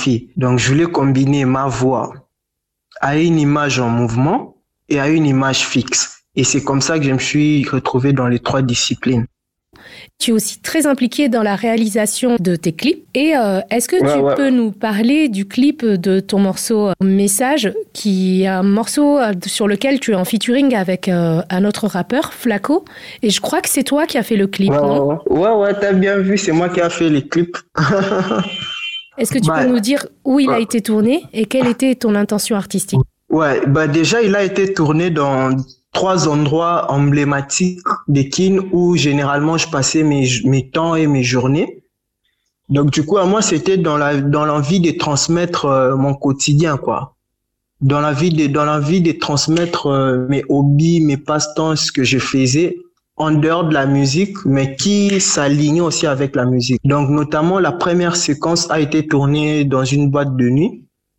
chorégraphier. Donc, je voulais combiner ma voix à une image en mouvement et à une image fixe. Et c'est comme ça que je me suis retrouvé dans les 3 disciplines. Tu es aussi très impliqué dans la réalisation de tes clips. Et est-ce que tu peux nous parler du clip de ton morceau Message, qui est un morceau sur lequel tu es en featuring avec un autre rappeur, Flaco. Et je crois que c'est toi qui as fait le clip, non ? Ouais, t'as bien vu, c'est moi qui ai fait les clips. Est-ce que tu peux nous dire où il a été tourné et quelle était ton intention artistique ? Ouais, déjà, il a été tourné dans 3 endroits emblématiques des Kin où généralement je passais mes temps et mes journées. Donc du coup, à moi, c'était dans l'envie de transmettre mon quotidien, quoi. Dans l'envie de transmettre mes hobbies, mes passe-temps, ce que je faisais en dehors de la musique, mais qui s'alignait aussi avec la musique. Donc notamment, la première séquence a été tournée dans une boîte de nuit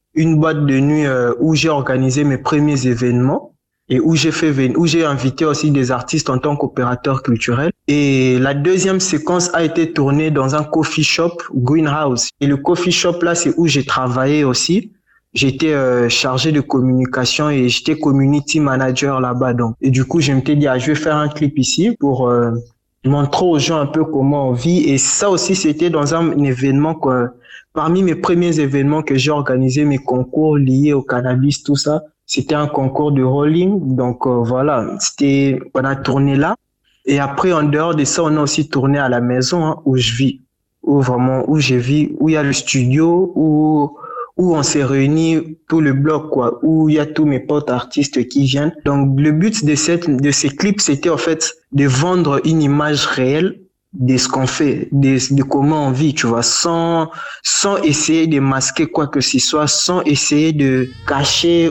où j'ai organisé mes premiers événements. Et où j'ai invité aussi des artistes en tant qu'opérateur culturel. Et la deuxième séquence a été tournée dans un coffee shop, Greenhouse. Et le coffee shop là, c'est où j'ai travaillé aussi. J'étais chargé de communication et j'étais community manager là-bas. Donc, et du coup, je m'étais dit, je vais faire un clip ici pour montrer aux gens un peu comment on vit. Et ça aussi, c'était dans un événement parmi mes premiers événements que j'ai organisé, mes concours liés au cannabis, tout ça. C'était un concours de rolling, donc voilà, on a tourné là. Et après, en dehors de ça, on a aussi tourné à la maison où je vis, où il y a le studio, où on s'est réunis tout le bloc, quoi, où il y a tous mes potes artistes qui viennent. Donc le but de ces clips, c'était en fait de vendre une image réelle de ce qu'on fait, de comment on vit, tu vois, sans essayer de masquer quoi que ce soit, sans essayer de cacher.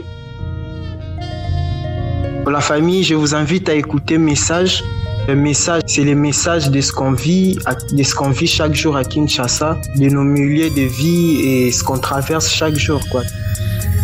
Pour la famille, je vous invite à écouter Message. Le message, c'est les messages de ce qu'on vit chaque jour à Kinshasa, de nos milieux de vie et ce qu'on traverse chaque jour, quoi.